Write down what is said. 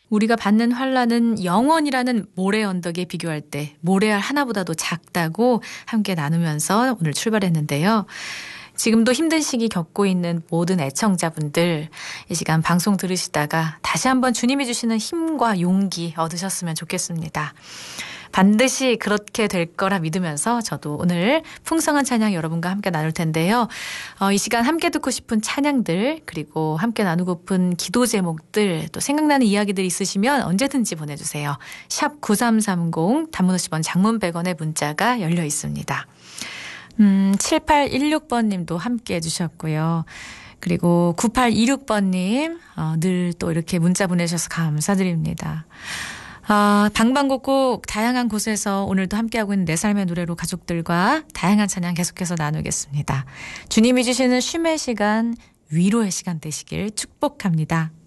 우리가 받는 환란은 영원이라는 모래 언덕에 비교할 때 모래알 하나보다도 작다고 함께 나누면서 오늘 출발했는데요. 지금도 힘든 시기 겪고 있는 모든 애청자분들 이 시간 방송 들으시다가 다시 한번 주님이 주시는 힘과 용기 얻으셨으면 좋겠습니다. 반드시 그렇게 될 거라 믿으면서 저도 오늘 풍성한 찬양 여러분과 함께 나눌 텐데요. 이 시간 함께 듣고 싶은 찬양들 그리고 함께 나누고픈 기도 제목들 또 생각나는 이야기들 있으시면 언제든지 보내주세요. 샵 9330 단문 50원 장문 100원의 문자가 열려 있습니다. 7816번님도 함께 해주셨고요. 그리고 9826번님 늘 또 이렇게 문자 보내셔서 감사드립니다. 방방곡곡 다양한 곳에서 오늘도 함께하고 있는 내 삶의 노래로 가족들과 다양한 찬양 계속해서 나누겠습니다. 주님이 주시는 쉼의 시간, 위로의 시간 되시길 축복합니다.